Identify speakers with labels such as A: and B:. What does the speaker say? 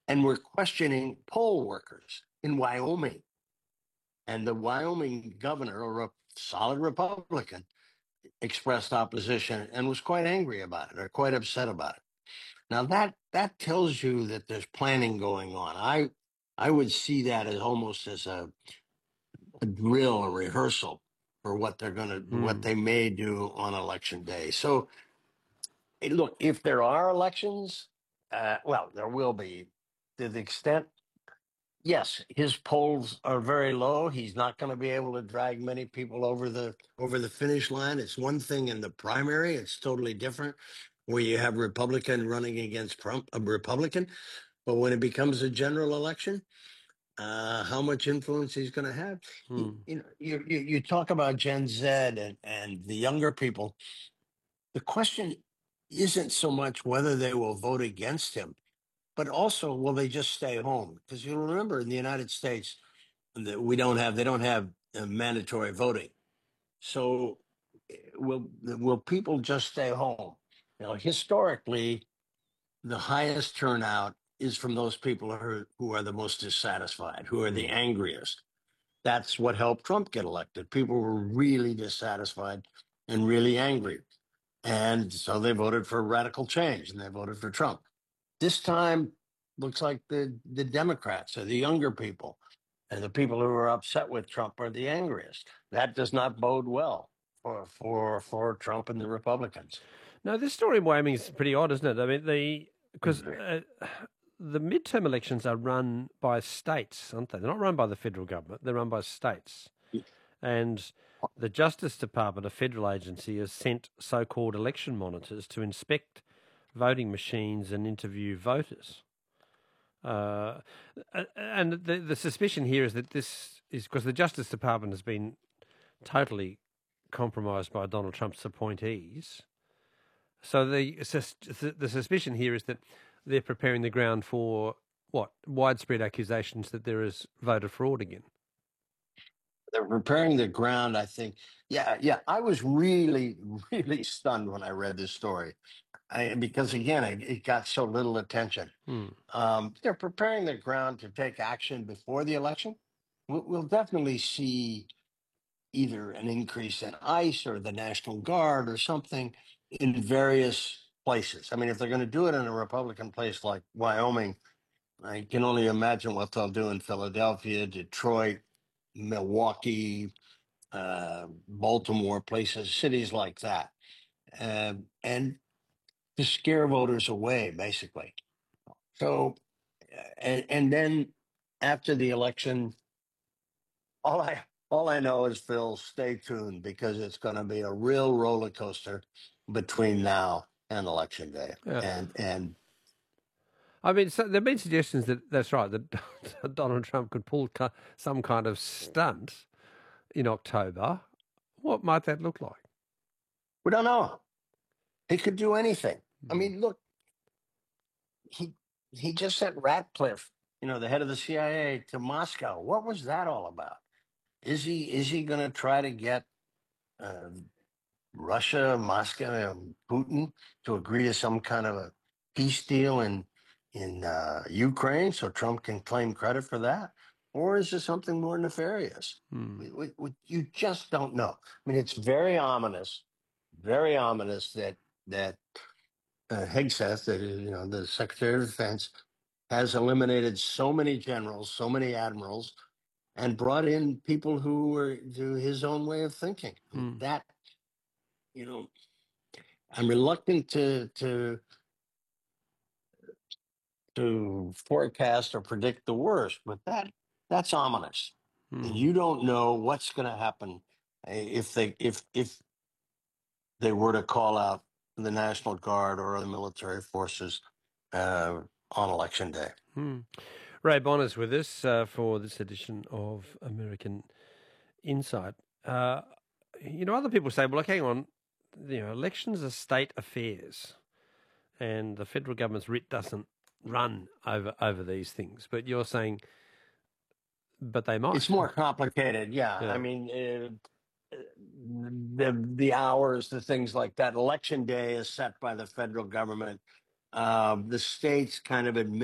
A: and were questioning poll workers in Wyoming. And the Wyoming governor, or a solid Republican, expressed opposition and was quite angry about it or quite upset about it. Now that tells you that there's planning going on. I would see that as almost as a drill, a rehearsal for what
B: Hmm.
A: they may do on election day. So look, if there are elections, well, there will be. To the extent, yes, his polls are very low. He's not going to be able to drag many people over the finish line. It's one thing in the primary; it's totally different where you have Republican running against a Republican. But when it becomes a general election, how much influence he's going to have?
B: Hmm.
A: You talk about Gen Z and the younger people. The question isn't so much whether they will vote against him, but also will they just stay home? Because you remember in the United States that they don't have mandatory voting. So will people just stay home? Historically, the highest turnout is from those people who are the most dissatisfied, who are the
B: Hmm.
A: angriest. That's what helped Trump get elected. People were really dissatisfied and really angry. And so they voted for radical change and they voted for Trump. This time looks like the Democrats or the younger people and the people who are upset with Trump are the angriest. That does not bode well for Trump and the Republicans.
B: No, this story in Wyoming is pretty odd, isn't it? I mean, because
A: Mhm.
B: the midterm elections are run by states, aren't they? They're not run by the federal government. They're run by states. And the Justice Department, a federal agency, has sent so-called election monitors to inspect voting machines and interview voters. Uh, and the suspicion here is that this is because the Justice Department has been totally compromised by Donald Trump's appointees. So the suspicion here is that they're preparing the ground for what widespread accusations that there is voter fraud again.
A: They're preparing the ground, I think. Yeah, yeah. I was really, really stunned when I read this story. Because again, it got so little attention.
B: Hmm.
A: They're preparing the ground to take action before the election. We'll definitely see either an increase in ICE or the National Guard or something in various places. I mean, if they're going to do it in a Republican place like Wyoming, I can only imagine what they'll do in Philadelphia, Detroit, Milwaukee, Baltimore, places, cities like that, and to scare voters away, basically. So, and then after the election, all I all I know is, Phil, stay tuned because it's going to be a real roller coaster between now and election day.
B: Yeah.
A: And
B: I mean, so there have been suggestions that that's right, that Donald Trump could pull some kind of stunt in October. What might that look like?
A: we don't know. He could do anything. I
B: Hmm.
A: mean, look, he he just sent Ratcliffe, the head of the CIA, to Moscow. What was that all about? Is he going to try to get uh, Russia, Moscow, Putin to agree to some kind of a peace deal in Ukraine, so Trump can claim credit for that, or is it something more nefarious?
B: Hmm.
A: You just don't know. I mean, it's very ominous that Hegseth, the Secretary of Defense, has eliminated so many generals, so many admirals, and brought in people who were to his own way of thinking.
B: Hmm.
A: That you know I'm reluctant to forecast or predict the worst, but that's ominous. And
B: Hmm.
A: you don't know what's going to happen if they were to call out the National Guard or other military forces uh, on election day.
B: Hmm. Ray Bonner's with us for this edition of American Insight. Uh, other people say, well, look, hang on, elections are state affairs, and the federal government's writ doesn't run over these things. But you're saying, but they
A: It's
B: might.
A: more complicated, yeah. I
B: Yeah.
A: mean, the hours, the things like that. Election day is set by the federal government. The states kind of